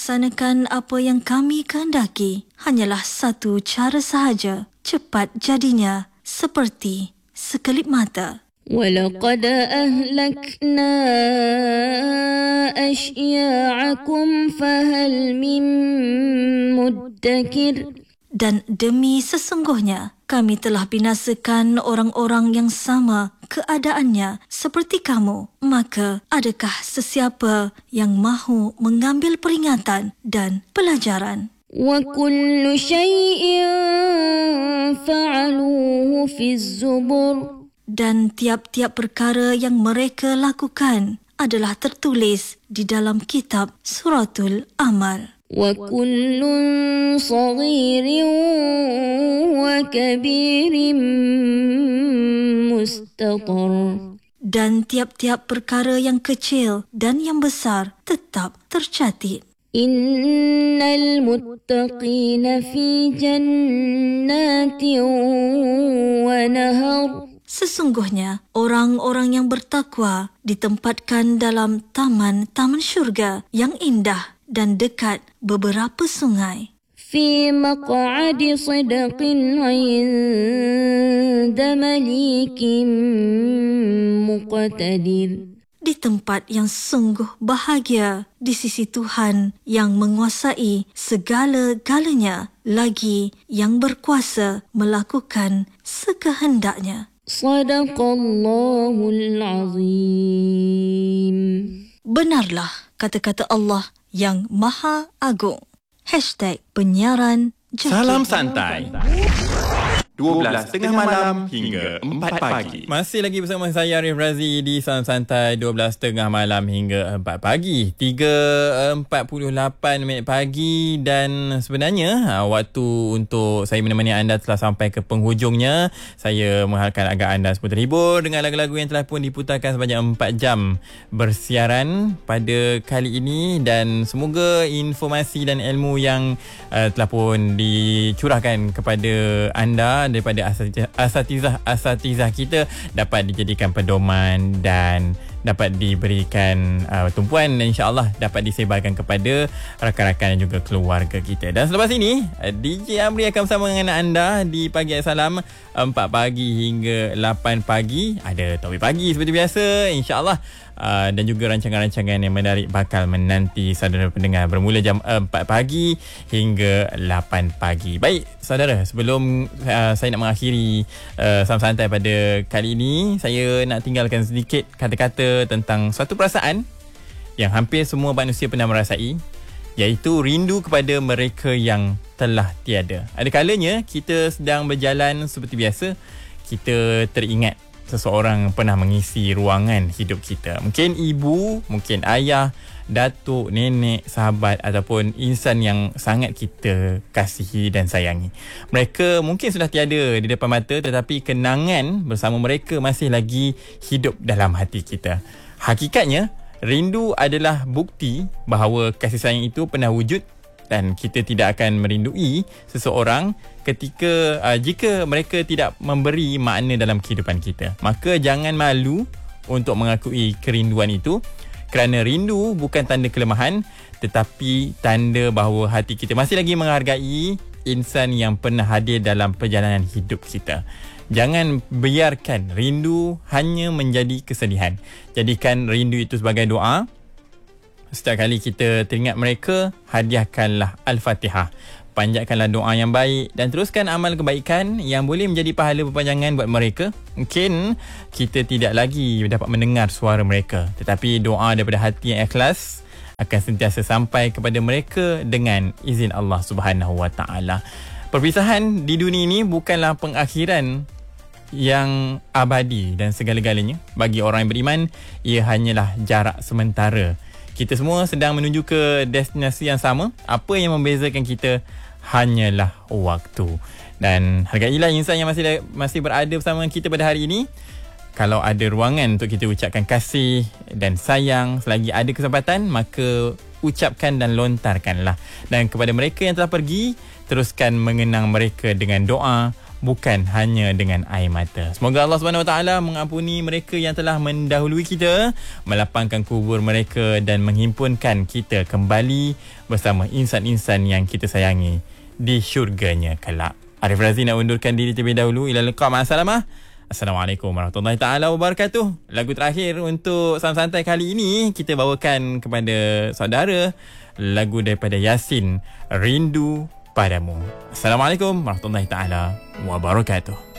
melaksanakan apa yang kami kehendaki hanyalah satu cara sahaja, cepat jadinya seperti sekelip mata. وَلَقَدْ أَهْلَكْنَا أَشْيَاعَكُمْ فَهَلْ مِن مُدَّكِرٍ. Dan demi sesungguhnya, kami telah binasakan orang-orang yang sama keadaannya seperti kamu. Maka, adakah sesiapa yang mahu mengambil peringatan dan pelajaran? وَكُلُّ شَيْءٍ فَعَلُوهُ فِي الزُّبُرِ. Dan tiap-tiap perkara yang mereka lakukan adalah tertulis di dalam kitab Suratul Amal. وَكُلٌّ صَغِيرٍ وَكَبِيرٍ مُسْتَطَرٍ. Dan tiap-tiap perkara yang kecil dan yang besar tetap tercatat. إِنَّ الْمُتَّقِينَ فِي جَنَّاتٍ وَنَهَرٍ. Sesungguhnya, orang-orang yang bertakwa ditempatkan dalam taman-taman syurga yang indah dan dekat beberapa sungai. في مقعد صدق عند مليك مقتدر. Di tempat yang sungguh bahagia di sisi Tuhan yang menguasai segala-galanya, lagi yang berkuasa melakukan sekehendaknya. Sadaqallahul Azim. Benarlah kata-kata Allah yang Maha Agung. #penyiaran Jaki. Salam santai. 12.30 malam hingga 4 pagi. Masih lagi bersama saya Arif Razi di Salam Santai 12.30 malam hingga 4 pagi. 3.48 minit pagi dan sebenarnya waktu untuk saya menemani anda telah sampai ke penghujungnya. Saya mengharapkan agar anda semua terhibur dengan lagu-lagu yang telah pun diputarkan sebanyak 4 jam bersiaran pada kali ini, dan semoga informasi dan ilmu yang telah pun dicurahkan kepada anda daripada asatizah kita dapat dijadikan pedoman dan dapat diberikan tumpuan, dan insya-Allah dapat disebarkan kepada rakan-rakan dan juga keluarga kita. Dan selepas ini DJ Amri akan bersama dengan anda di Pagi Salam 4 pagi hingga 8 pagi. Ada topik pagi seperti biasa, insya-Allah. Dan juga rancangan-rancangan yang menarik bakal menanti saudara pendengar bermula jam 4 pagi hingga 8 pagi. Baik, saudara, sebelum saya nak mengakhiri Salam Santai pada kali ini, saya nak tinggalkan sedikit kata-kata tentang suatu perasaan yang hampir semua manusia pernah merasai, iaitu rindu kepada mereka yang telah tiada. Ada kalanya kita sedang berjalan seperti biasa, kita teringat seseorang pernah mengisi ruangan hidup kita. Mungkin ibu, mungkin ayah, datuk, nenek, sahabat ataupun insan yang sangat kita kasihi dan sayangi. Mereka mungkin sudah tiada di depan mata, tetapi kenangan bersama mereka masih lagi hidup dalam hati kita. Hakikatnya, rindu adalah bukti bahawa kasih sayang itu pernah wujud, dan kita tidak akan merindui seseorang ketika jika mereka tidak memberi makna dalam kehidupan kita. Maka jangan malu untuk mengakui kerinduan itu, kerana rindu bukan tanda kelemahan, tetapi tanda bahawa hati kita masih lagi menghargai insan yang pernah hadir dalam perjalanan hidup kita. Jangan biarkan rindu hanya menjadi kesedihan. Jadikan rindu itu sebagai doa. Setiap kali kita teringat mereka, hadiahkanlah Al-Fatihah. Panjatkanlah doa yang baik dan teruskan amal kebaikan yang boleh menjadi pahala berpanjangan buat mereka. Mungkin kita tidak lagi dapat mendengar suara mereka, tetapi doa daripada hati yang ikhlas akan sentiasa sampai kepada mereka dengan izin Allah Subhanahu Wa Taala. Perpisahan di dunia ini bukanlah pengakhiran yang abadi dan segala-galanya. Bagi orang yang beriman, ia hanyalah jarak sementara. Kita semua sedang menuju ke destinasi yang sama. Apa yang membezakan kita hanyalah waktu. Dan hargailah insan yang masih berada bersama kita pada hari ini. Kalau ada ruangan untuk kita ucapkan kasih dan sayang, selagi ada kesempatan, maka ucapkan dan lontarkanlah. Dan kepada mereka yang telah pergi, teruskan mengenang mereka dengan doa, bukan hanya dengan air mata. Semoga Allah SWT mengampuni mereka yang telah mendahului kita, melapangkan kubur mereka dan menghimpunkan kita kembali bersama insan-insan yang kita sayangi di syurganya kelak. Arif Razi nak undurkan diri terlebih dahulu. Ila liqa, ma'assalamah. Assalamualaikum warahmatullahi taala wabarakatuh. Lagu terakhir untuk Salam Santai kali ini kita bawakan kepada saudara, lagu daripada Yasin, Rindu Padamu. Assalamualaikum warahmatullahi taala wabarakatuh.